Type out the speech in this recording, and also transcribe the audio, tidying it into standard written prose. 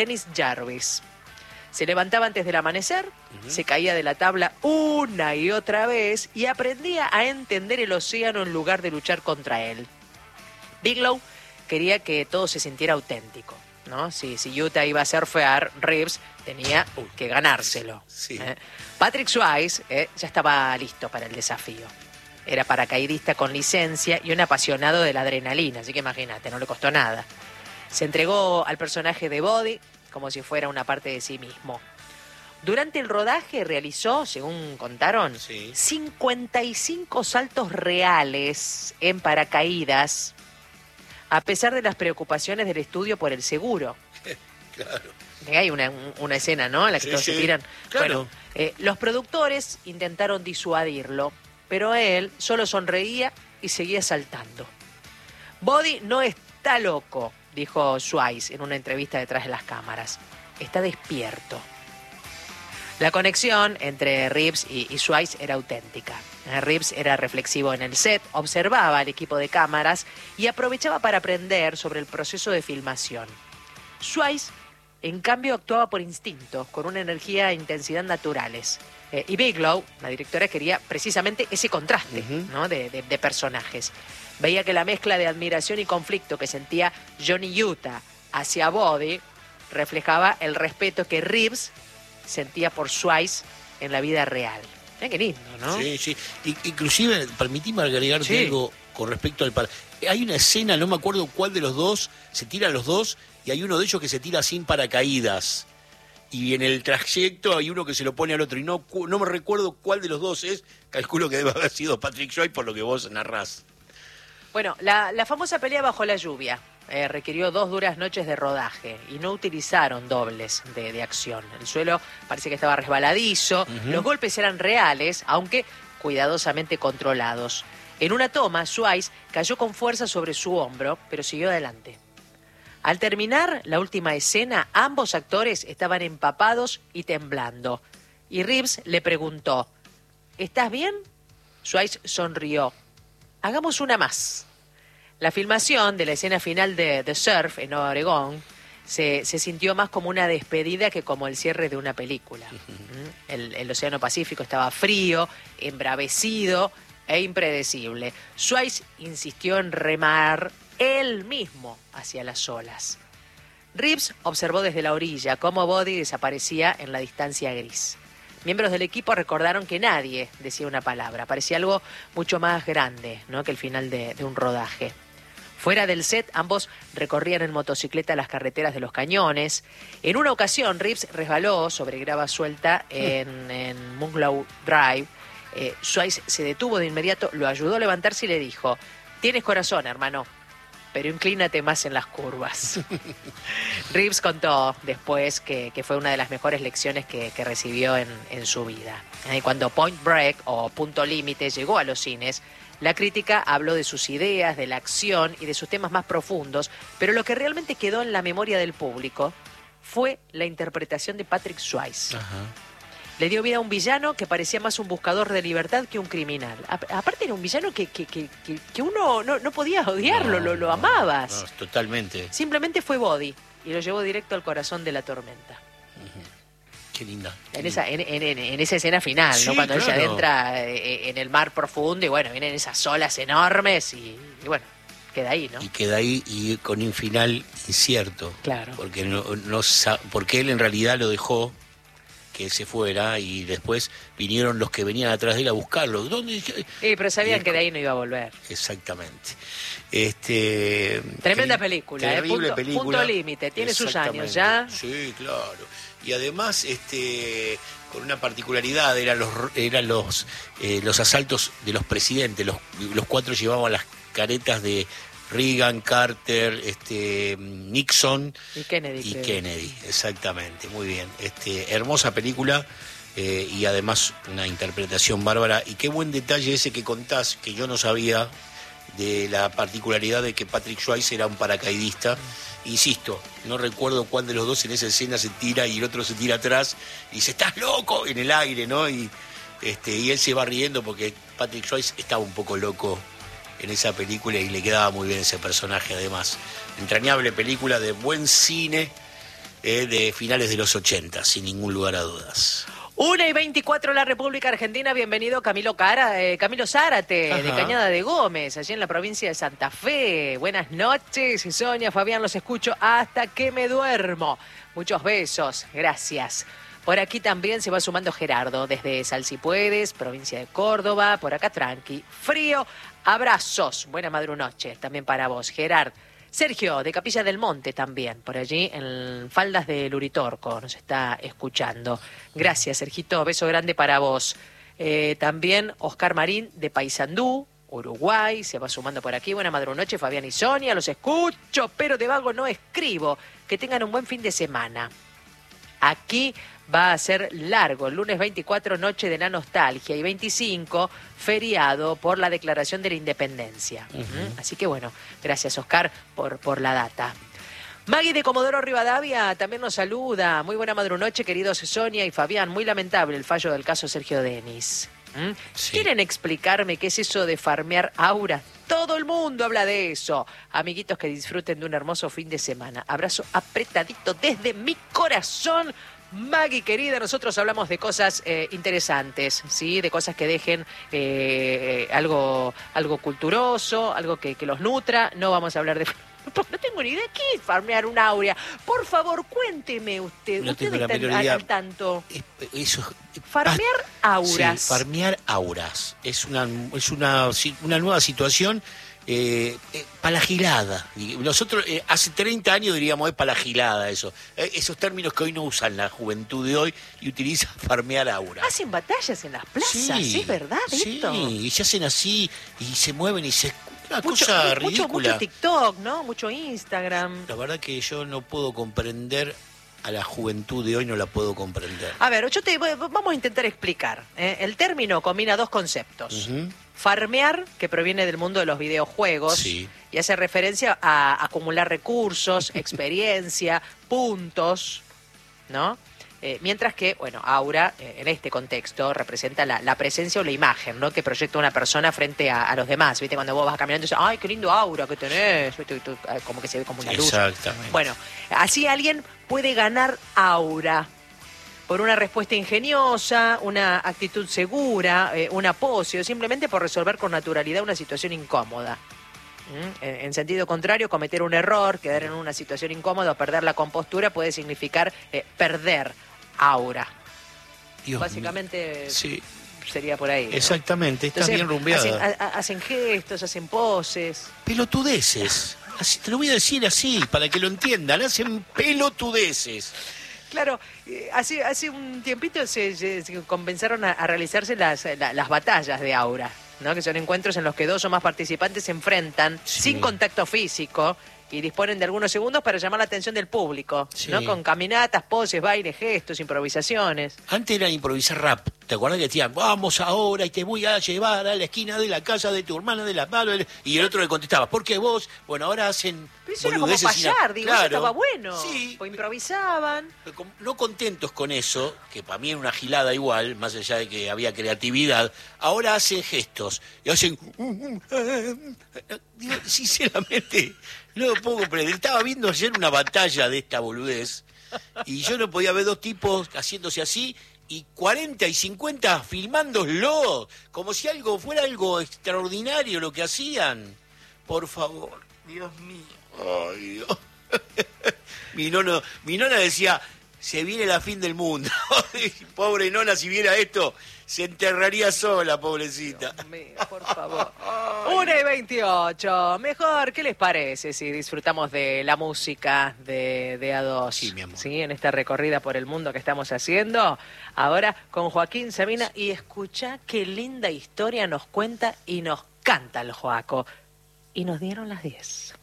Dennis Jarvis. Se levantaba antes del amanecer, se caía de la tabla una y otra vez y aprendía a entender el océano en lugar de luchar contra él. Bigelow quería que todo se sintiera auténtico, ¿no? Si Utah iba a surfear, Reeves tenía que ganárselo. Sí. Patrick Swayze ya estaba listo para el desafío. Era paracaidista con licencia y un apasionado de la adrenalina, así que imagínate, no le costó nada. Se entregó al personaje de Body como si fuera una parte de sí mismo. Durante el rodaje realizó, según contaron, 55 saltos reales en paracaídas, a pesar de las preocupaciones del estudio por el seguro. Claro. Hay una escena, ¿no?, en la que todos se tiran. Claro. Bueno, los productores intentaron disuadirlo, pero él solo sonreía y seguía saltando. Body no está loco, dijo Swayze en una entrevista detrás de las cámaras. Está despierto. La conexión entre Reeves y Swayze era auténtica. Reeves era reflexivo en el set, observaba al equipo de cámaras y aprovechaba para aprender sobre el proceso de filmación. Swayze, en cambio, actuaba por instinto, con una energía e intensidad naturales. Y Bigelow, la directora, quería precisamente ese contraste, ¿no?, de personajes. Veía que la mezcla de admiración y conflicto que sentía Johnny Utah hacia Body reflejaba el respeto que Reeves sentía por Swayze en la vida real. Qué lindo, ¿no? Sí, sí. Inclusive, permitime agregarte algo con respecto al... Hay una escena, no me acuerdo cuál de los dos, se tiran los dos y hay uno de ellos que se tira sin paracaídas. Y en el trayecto hay uno que se lo pone al otro. Y no me recuerdo cuál de los dos es. Calculo que debe haber sido Patrick Swayze por lo que vos narrás. Bueno, la famosa pelea bajo la lluvia requirió 2 duras noches de rodaje y no utilizaron dobles de acción. El suelo parece que estaba resbaladizo, los golpes eran reales, aunque cuidadosamente controlados. En una toma, Swayze cayó con fuerza sobre su hombro, pero siguió adelante. Al terminar la última escena, ambos actores estaban empapados y temblando. Y Reeves le preguntó, ¿estás bien? Swayze sonrió. Hagamos una más. La filmación de la escena final de The Surf en Oregón se sintió más como una despedida que como el cierre de una película. El Océano Pacífico estaba frío, embravecido e impredecible. Swayze insistió en remar él mismo hacia las olas. Reeves observó desde la orilla cómo Body desaparecía en la distancia gris. Miembros del equipo recordaron que nadie decía una palabra. Parecía algo mucho más grande, ¿no?, que el final de un rodaje. Fuera del set, ambos recorrían en motocicleta las carreteras de los cañones. En una ocasión, Reeves resbaló sobre grava suelta en Moonglow Drive. Swayze se detuvo de inmediato, lo ayudó a levantarse y le dijo, tienes corazón, hermano, pero inclínate más en las curvas. Reeves contó después que fue una de las mejores lecciones que recibió en su vida. Cuando Point Break o Punto Límite llegó a los cines, la crítica habló de sus ideas, de la acción y de sus temas más profundos, pero lo que realmente quedó en la memoria del público fue la interpretación de Patrick Swayze. Le dio vida a un villano que parecía más un buscador de libertad que un criminal. Aparte era un villano que uno no podía odiarlo, lo amabas. No, totalmente. Simplemente fue Body y lo llevó directo al corazón de la tormenta. Qué linda. En esa escena final, sí, ¿no? Cuando claro, ella entra en el mar profundo y bueno, vienen esas olas enormes y bueno, queda ahí, ¿no? Y queda ahí y con un final incierto. Claro. Porque porque él en realidad lo dejó que se fuera y después vinieron los que venían atrás de él a buscarlo. ¿Dónde? Sí, pero sabían que de ahí no iba a volver. Exactamente. Tremenda película, terrible película. Punto Límite, tiene sus años ya. Sí, claro. Y además, con una particularidad, eran los asaltos de los presidentes. Los 4 llevaban las caretas de Reagan, Carter, Nixon y Kennedy. Exactamente, muy bien. Hermosa película y además una interpretación bárbara. Y qué buen detalle ese que contás, que yo no sabía, de la particularidad de que Patrick Swayze era un paracaidista. Insisto, no recuerdo cuál de los dos en esa escena se tira y el otro se tira atrás y dice, ¡estás loco!, en el aire, ¿no? Y él se va riendo porque Patrick Swayze estaba un poco loco en esa película y le quedaba muy bien ese personaje además. Entrañable película de buen cine de finales de los 80, sin ningún lugar a dudas. 1:24 la República Argentina, bienvenido Camilo Zárate, Ajá. de Cañada de Gómez, allí en la provincia de Santa Fe. Buenas noches, Sonia, Fabián, los escucho hasta que me duermo. Muchos besos, gracias. Por aquí también se va sumando Gerardo, desde Salsipuedes, provincia de Córdoba, por acá tranqui. Frío, abrazos, buena madrunoche, también para vos, Gerard. Sergio, de Capilla del Monte también, por allí en Faldas del Uritorco, nos está escuchando. Gracias, Sergito, beso grande para vos. También Oscar Marín, de Paysandú, Uruguay, se va sumando por aquí. Buena madrunoche, Fabián y Sonia, los escucho, pero de vago no escribo. Que tengan un buen fin de semana. Aquí va a ser largo, el lunes 24, noche de la nostalgia, y 25, feriado por la Declaración de la Independencia. Así que bueno, gracias Oscar por la data. Maggie de Comodoro Rivadavia también nos saluda. Muy buena madrunoche, queridos Sonia y Fabián. Muy lamentable el fallo del caso Sergio Denis. Sí. ¿Quieren explicarme qué es eso de farmear aura? Todo el mundo habla de eso. Amiguitos, que disfruten de un hermoso fin de semana. Abrazo apretadito desde mi corazón. Maggie, querida, nosotros hablamos de cosas interesantes, ¿sí? De cosas que dejen algo culturoso, algo que los nutra. No vamos a hablar de... No tengo ni idea qué es farmear un aura. Por favor, cuénteme usted. No Usted tengo la está menor idea. al tanto. Eso. Farmear auras. Sí, farmear auras. Es una nueva situación para la gilada. Nosotros hace 30 años diríamos es para la gilada eso. Esos términos que hoy no usan la juventud de hoy y utiliza farmear auras. Hacen batallas en las plazas, Sí, ¿es verdad esto? Sí, y se hacen así y se mueven y se... Una cosa ridícula. Mucho TikTok, ¿no? Mucho Instagram. La verdad que yo no puedo comprender a la juventud de hoy, no la puedo comprender. A ver, vamos a intentar explicar. El término combina dos conceptos. Farmear, que proviene del mundo de los videojuegos, Sí. y hace referencia a acumular recursos, experiencia, puntos, ¿no? Mientras que, bueno, aura, en este contexto, representa la presencia o la imagen, ¿no? Que proyecta una persona frente a los demás. ¿Viste? Cuando vos vas caminando y dices, ¡ay, qué lindo aura que tenés! ¿Viste? Como que se ve como una luz. Exactamente. Bueno, así alguien puede ganar aura por una respuesta ingeniosa, una actitud segura, una pose, o simplemente por resolver con naturalidad una situación incómoda. En sentido contrario, cometer un error, quedar en una situación incómoda o perder la compostura puede significar perder aura. Dios Básicamente mío. Sí, sería por ahí, ¿no? exactamente, estás Entonces, bien rumbeada. hacen gestos, hacen poses. Pelotudeces. Así, te lo voy a decir así, para que lo entiendan. Hacen pelotudeces. Claro, hace un tiempito se comenzaron a realizarse las batallas de aura, ¿no? Que son encuentros en los que dos o más participantes se enfrentan sin contacto físico y disponen de algunos segundos para llamar la atención del público, Sí. ¿no? Con caminatas, poses, bailes, gestos, improvisaciones. Antes era improvisar rap. ¿Te acuerdas que decían, vamos ahora y te voy a llevar a la esquina de la casa de tu hermana de las manos? Y el otro le contestaba, ¿por qué vos? Bueno, ahora hacen Pero eso era como boludeces sin payar, digo, Claro. eso estaba bueno. Sí. O improvisaban. No contentos con eso, que para mí era una gilada igual, más allá de que había creatividad, ahora hacen gestos y hacen... Digo, sinceramente, no lo puedo comprender. Estaba viendo ayer una batalla de esta boludez y yo no podía ver dos tipos haciéndose así y 40 y 50 filmándolo, como si fuera algo extraordinario lo que hacían. Por favor, Dios mío. Ay, Dios. Mi nona decía, se viene la fin del mundo. Pobre nona, si viera esto, se enterraría sola, pobrecita. Dios mío, por favor. 1:28. Mejor, ¿qué les parece si disfrutamos de la música de A2? Sí, mi amor. ¿Sí? En esta recorrida por el mundo que estamos haciendo. Ahora con Joaquín Sabina. Y escucha qué linda historia nos cuenta y nos canta el Joaco. Y nos dieron las 10.